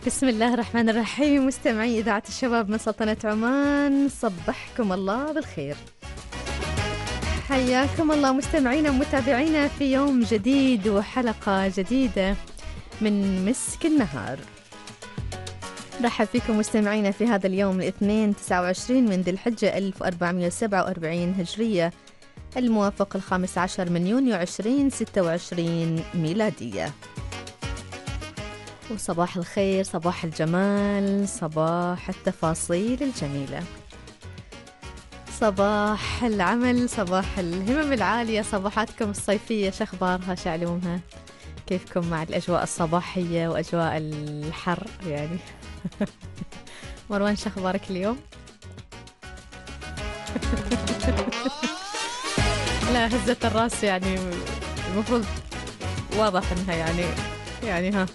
بسم الله الرحمن الرحيم. مستمعي إذاعة الشباب من سلطنة عمان، صبحكم الله بالخير. حياكم الله مستمعينا ومتابعينا في يوم جديد وحلقة جديدة من مسك النهار. رحب فيكم مستمعينا في هذا اليوم الاثنين 29 من ذي الحجة 1447 هجرية، الموافق 15 من يونيو 2026 ميلادية. وصباح الخير، صباح الجمال، صباح التفاصيل الجميلة، صباح العمل، صباح الهمم العالية. صباحاتكم الصيفية شخبارها، شعلومها؟ كيفكم مع الأجواء الصباحية وأجواء الحر يعني؟ مروان شخبارك اليوم؟ لا، هزة الراس يعني المفروض واضح انها يعني ها.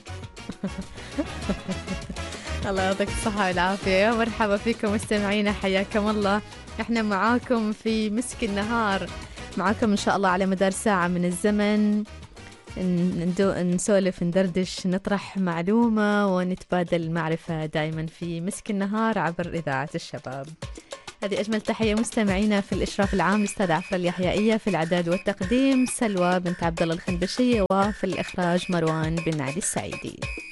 الله يعطيك الصحة والعافية. يا مرحبا فيكم مستمعينا، حياكم الله. احنا معاكم في مسك النهار، معاكم ان شاء الله على مدار ساعة من الزمن، نسولف، ندردش، نطرح معلومة ونتبادل المعرفة دائما في مسك النهار عبر إذاعة الشباب. هذه أجمل تحية مستمعينا. في الإشراف العام الأستاذ عفر اليحيائية، في الإعداد والتقديم سلوى بنت عبد الله الخنبشية، وفي الإخراج مروان بن علي السعيدي.